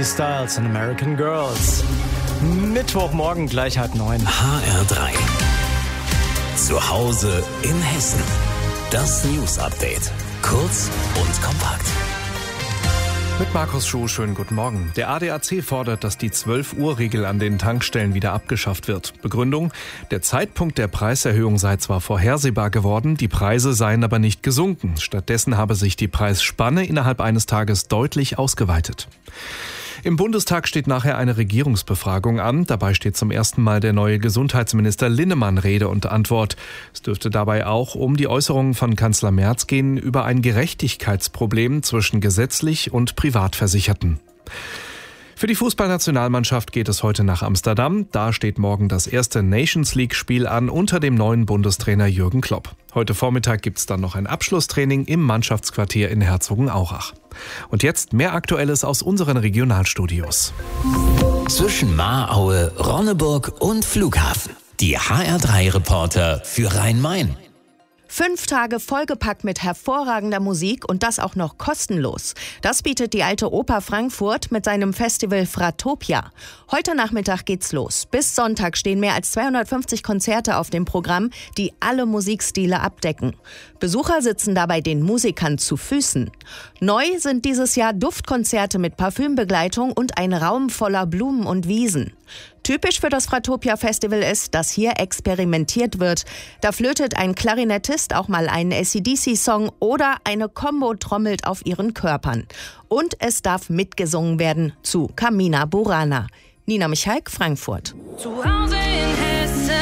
Styles and American Girls. Mittwochmorgen gleich 8:30. HR3. Zu Hause in Hessen. Das News Update. Kurz und kompakt. Mit Markus Schuh, schönen guten Morgen. Der ADAC fordert, dass die 12-Uhr-Regel an den Tankstellen wieder abgeschafft wird. Begründung: Der Zeitpunkt der Preiserhöhung sei zwar vorhersehbar geworden, die Preise seien aber nicht gesunken. Stattdessen habe sich die Preisspanne innerhalb eines Tages deutlich ausgeweitet. Im Bundestag steht nachher eine Regierungsbefragung an. Dabei steht zum ersten Mal der neue Gesundheitsminister Linnemann Rede und Antwort. Es dürfte dabei auch um die Äußerungen von Kanzler Merz gehen über ein Gerechtigkeitsproblem zwischen gesetzlich und Privatversicherten. Für die Fußballnationalmannschaft geht es heute nach Amsterdam. Da steht morgen das erste Nations-League-Spiel an unter dem neuen Bundestrainer Jürgen Klopp. Heute Vormittag gibt es dann noch ein Abschlusstraining im Mannschaftsquartier in Herzogenaurach. Und jetzt mehr Aktuelles aus unseren Regionalstudios. Zwischen Mahraue, Ronneburg und Flughafen. Die HR3-Reporter für Rhein-Main. 5 Tage vollgepackt mit hervorragender Musik und das auch noch kostenlos. Das bietet die Alte Oper Frankfurt mit seinem Festival Fratopia. Heute Nachmittag geht's los. Bis Sonntag stehen mehr als 250 Konzerte auf dem Programm, die alle Musikstile abdecken. Besucher sitzen dabei den Musikern zu Füßen. Neu sind dieses Jahr Duftkonzerte mit Parfümbegleitung und ein Raum voller Blumen und Wiesen. Typisch für das Fratopia Festival ist, dass hier experimentiert wird. Da flötet ein Klarinettist auch mal einen AC/DC-Song oder eine Combo trommelt auf ihren Körpern. Und es darf mitgesungen werden zu Carmina Burana. Nina Michalk, Frankfurt. Zu Hause in Hessen.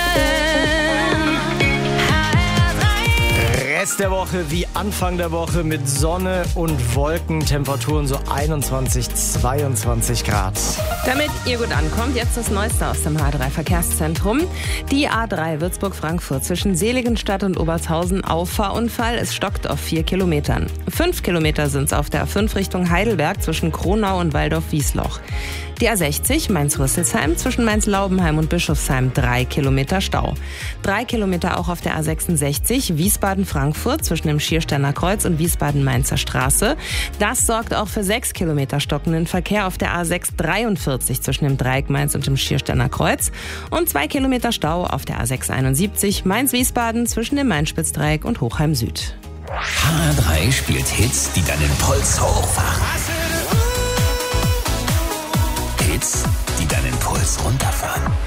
Rest der Woche wie Anfang der Woche mit Sonne und Wolken, Temperaturen so 21, 22 Grad. Damit ihr gut ankommt, jetzt das Neueste aus dem H3-Verkehrszentrum. Die A3 Würzburg-Frankfurt zwischen Seligenstadt und Obertshausen, Auffahrunfall. Es stockt auf 4 Kilometern. 5 Kilometer sind es auf der A5 Richtung Heidelberg zwischen Kronau und Waldorf-Wiesloch. Die A60 Mainz-Rüsselsheim zwischen Mainz-Laubenheim und Bischofsheim 3 Kilometer Stau. 3 Kilometer auch auf der A66 Wiesbaden-Frankfurt zwischen dem Schiersteiner Kreuz und Wiesbaden-Mainzer Straße. Das sorgt auch für 6 Kilometer stockenden Verkehr auf der A643 zwischen dem Dreieck Mainz und dem Schiersteiner Kreuz und 2 Kilometer Stau auf der A671 Mainz-Wiesbaden zwischen dem Mainspitzdreieck und Hochheim Süd. HR3 spielt Hits, die deinen Puls hochfahren. Hits, die deinen Puls runterfahren.